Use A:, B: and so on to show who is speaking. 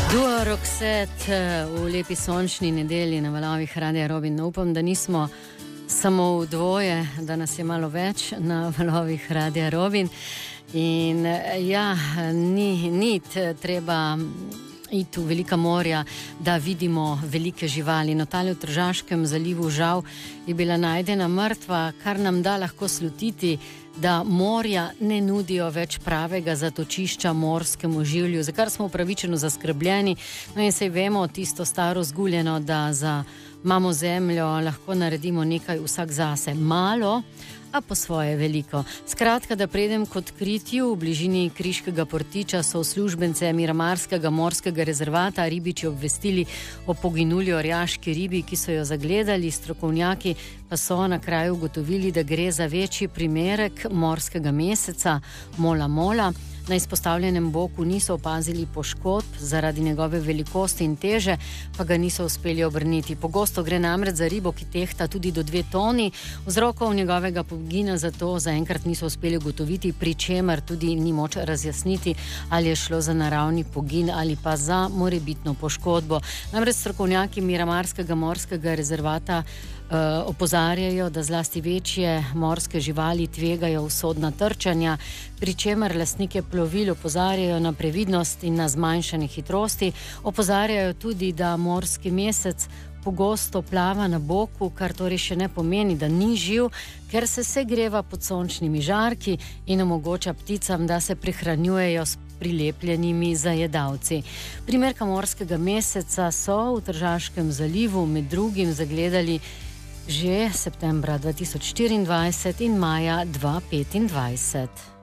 A: Duo Roxette v lepi sončni nedelji na valovih Radia Robin. Upam, da nismo samo v dvoje, da nas je malo več na valovih Radia Robin. In ja, ni treba iti v velika morja, da vidimo velike živali. No, tale v Tržaškem zalivu žal je bila najdena mrtva, kar nam da lahko slutiti, da morja ne nudijo več pravega zatočišča morskemu življu, za kar smo upravičeno zaskrbljeni. No in sej vemo tisto staro zguljeno, da za mamo zemljo lahko naredimo nekaj vsak zase. Malo, a po svoje veliko. Skratka, da predem k odkritju, v bližini Kriškega portiča so uslužbence Miramarskega morskega rezervata ribiči obvestili o poginuli orjaški ribi, ki so jo zagledali. Strokovnjaki pa so na kraju ugotovili, da gre za večji primerek morskega meseca, mola. Na izpostavljenem boku niso opazili poškodb, zaradi njegove velikosti in teže pa ga niso uspeli obrniti. Pogosto gre namreč za ribo, ki tehta tudi do 2 toni. Vzrokov njegovega pogina zato zaenkrat niso uspeli ugotoviti, pri čemer tudi ni moč razjasniti, ali je šlo za naravni pogin ali pa za morebitno poškodbo. Namreč strokovnjaki Miramarskega morskega rezervata opozarjajo, da zlasti večje morske živali tvegajo usodna trčanja, pri čemer lastnike plovil opozarjajo na previdnost in na zmanjšanje hitrosti. Opozarjajo tudi, da morski mesec pogosto plava na boku, kar torej še ne pomeni, da ni živ, ker se segreva pod sončnimi žarki in omogoča pticam, da se prehranjujejo s prilepljenimi zajedavci. Primerka morskega meseca so v Tržaškem zalivu med drugim zagledali že septembra 2024 in maja 2025.